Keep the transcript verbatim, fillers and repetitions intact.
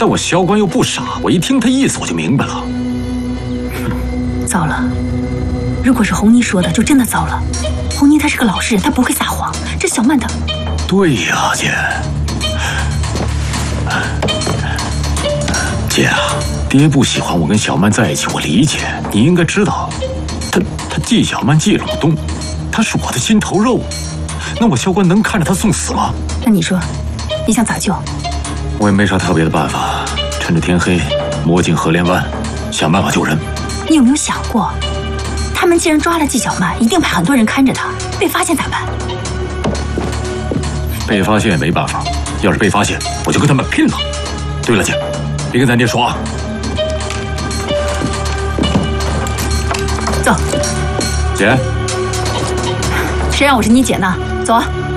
但我萧官又不傻，我一听他意思我就明白了。 糟了，如果是红妮说的，就真的糟了。红妮她是个老实人，她不会撒谎。这小曼她…… 对呀，姐。姐啊，爹不喜欢我跟小曼在一起，我理解。你应该知道，他他忌小曼忌陇东，他是我的心头肉。那我萧官能看着他送死吗？ 那你说，你想咋救？ 我也没啥特别的办法，趁着天黑，摸进河连湾，想办法救人。 你有没有想过，他们既然抓了纪晓曼，一定派很多人看着他，被发现咋办？ 被发现也没办法，要是被发现，我就跟他们拼了。对了，姐，别跟咱爹说啊。 走。 姐， 谁让我是你姐呢？走啊。